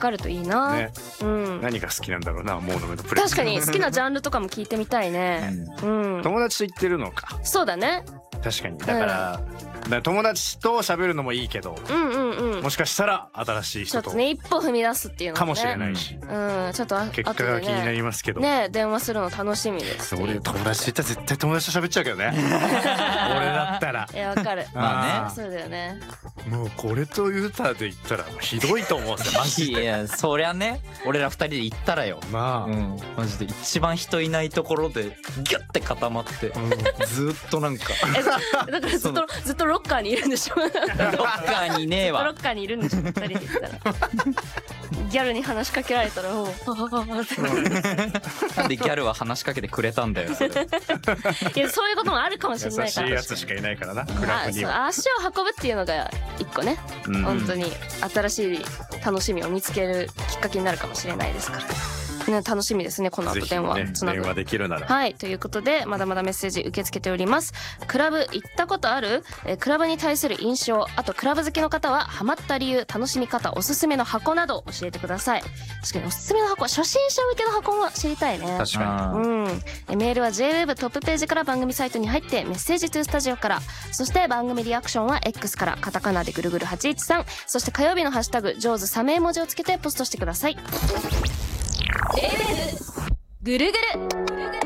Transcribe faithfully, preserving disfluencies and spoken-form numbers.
かるといいな、 ね、 うん、 何が好きなんだろうな、モーノメのプレイ。 確かに好きなジャンルとかも聞いてみたいね、うんうん、 友達と言ってるのか。そうだね、確かに。だから、うん、だから友達と喋るのもいいけど、うんうんうん、もしかしたら新しい人とちょっとね一歩踏み出すっていうのも、ね、 かもしれないし、うん、 ちょっと結果が気になりますけどね, ね電話するの楽しみです。 俺友達と言ったら絶対友達と喋っちゃうけどね俺だったら。 いやわかる。まあね、そうだよね。 もうこれとユータで言ったらひどいと思うんですよマジで。 いやそりゃね、俺ら二人で行ったらよ、まあ、うん、マジで一番人いないところでギュッて固まって、うん、ずっとなんかだからずっとずっとロッカーにいるんでしょロッカーにねえわ。 ロッカーにいるんでしょふたりで言ったらギャルに話しかけられたらもうなんでギャルは話しかけてくれたんだよそれ。いやそういうこともあるかもしれないから。 優しいやつしかいないからな、クラブには。 足を運ぶっていうのが一個ね、うん、本当に新しい楽しみを見つけるきっかけになるかもしれないですから。ね、楽しみですねこの後電話つなぐ、 ね、電話できるなら。 はいということでまだまだメッセージ受け付けております。クラブ行ったことある、えクラブに対する印象、あとクラブ好きの方はハマった理由、楽しみ方、おすすめの箱など教えてください。確かにおすすめの箱、初心者向けの箱も知りたいね。 確かに、 うん、えメールは ジェイウェブ トップページから番組サイトに入ってメッセージトゥースタジオから、そして番組リアクションは X からカタカナでぐるぐるはちいちさん、そして火曜日のハッシュタグジョーズサメ絵文字をつけてポストしてください。ジェイウェブぐるぐる